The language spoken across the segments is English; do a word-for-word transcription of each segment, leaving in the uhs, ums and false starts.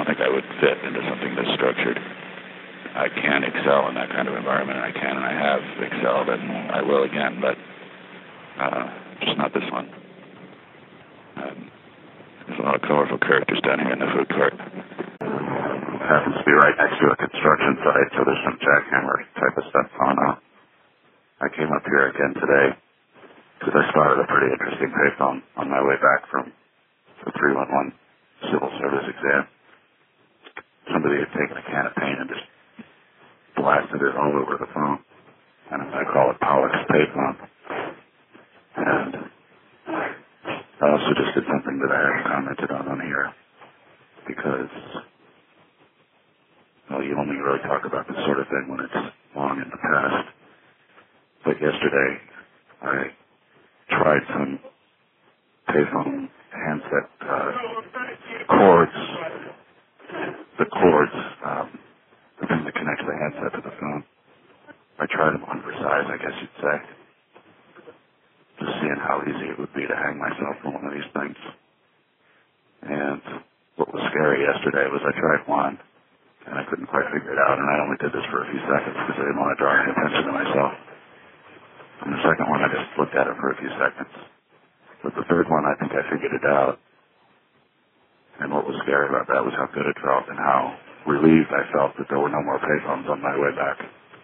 don't think I would fit into something this structured. I can excel in that kind of environment, and I can, and I have excelled, and I will again, but uh, just not this one. Um, there's a lot of colorful characters down here in the food court. It happens to be right next to a construction site, so there's some jackhammer type of stuff going on. I came up here again today because I spotted a pretty interesting payphone on my way back from the three one one civil service exam. Somebody had taken a can of paint and just blasted it all over the phone. And I call it Pollock's payphone. And I also just did something that I haven't commented on on here because, well, you only really talk about this sort of thing when it's long in the past. But yesterday, I tried some payphone handset uh, cords, the cords, um, the thing that connects the handset to the phone. I tried them on for size, I guess you'd say, just seeing how easy it would be to hang myself from one of these things. And what was scary yesterday was I tried one, and I couldn't quite figure it out, and I only did this for a few seconds because I didn't want to draw any attention to myself. And the second one, I just looked at it for a few seconds. But the third one, I think I figured it out. And what was scary about that was how good it felt and how relieved I felt that there were no more payphones on my way back.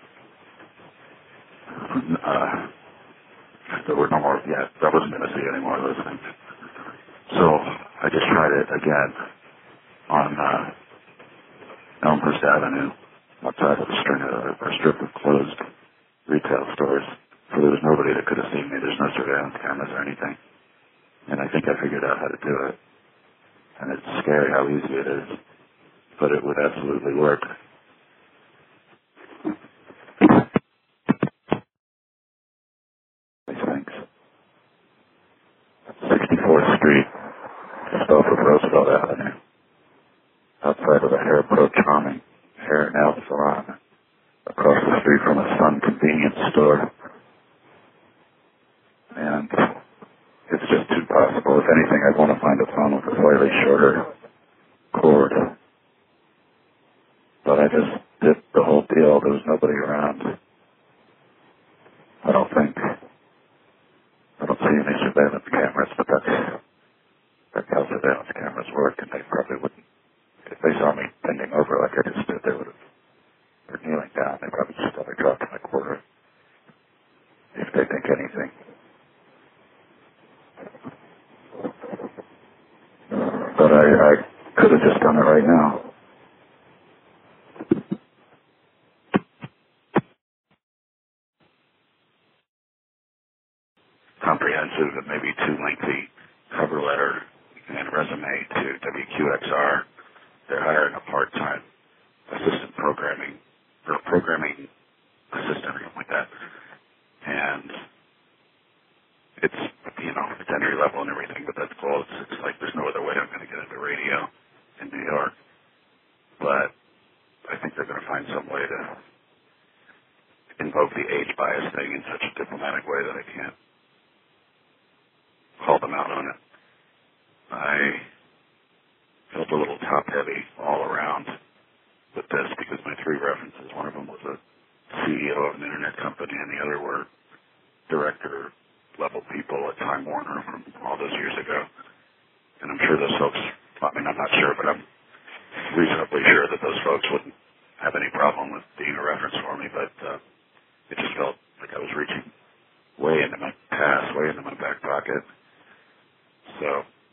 Uh, there were no more, yeah, I wasn't going to see any more of those things. So I just tried it again on uh, Elmhurst Avenue, outside of a, string of, a strip of closed retail stores. So there was nobody that could have seen me. There's no surveillance cameras or anything. And I think I figured out how to do it. And it's scary how easy it is. But it would absolutely work. Thanks. sixty-fourth Street, just off of Roosevelt Avenue. Outside of the Hair Pro Charming Hair and Nail Salon. Across the street from a Sun convenience store. And it's just too possible. If anything, I'd want to find a phone with a slightly shorter cord. But I just did the whole deal. There was nobody around. I don't think. I don't see any surveillance cameras, but that's, that's how surveillance cameras work, and they probably wouldn't. If they saw me bending over like I just did, they would have, or kneeling down, they probably just thought I dropped my quarter. If they think anything. But I, I could have just done it right now. Comprehensive and maybe too lengthy cover letter and resume to W Q X R. They're hiring a part-time assistant programming, or programming assistant or something like that. And it's, you know, it's entry level and everything, but that's cool. It's, it's like there's no other way I'm going to get into radio in New York. But I think they're going to find some way to invoke the age bias thing in such a diplomatic way that I can't call them out on it. I felt a little top-heavy all around with this because my three references, one of them was a C E O of an internet company and the other were director-level people at Time Warner from all those years ago. And I'm sure those folks, I mean, I'm not sure, but I'm reasonably sure that those folks wouldn't have any problem with being a reference for me, but uh, it just felt like I was reaching way into my past, way into my back pocket. So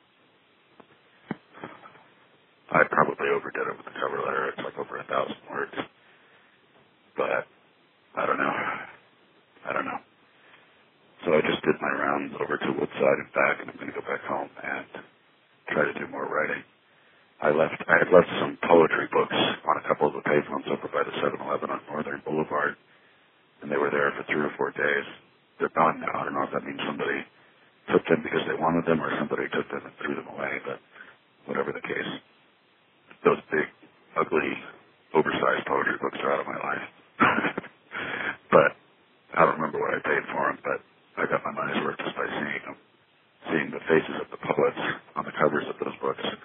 I probably overdid it with the cover letter. It's like over a thousand words. But I don't know. I don't know. So I just did my rounds over to Woodside and back, and I'm going to go back home and try to do more writing. I left. I had left some poetry books on a couple of the payphones over by the seven eleven on Northern Boulevard, and they were there for three or four days. They're gone now. I don't know if that means somebody took them because they wanted them or somebody took them and threw them away, but whatever the case, those big, ugly, oversized poetry books are out of my life. But I don't remember what I paid for them, but I got my money's worth just by seeing them, seeing the faces of the poets on the covers of those books.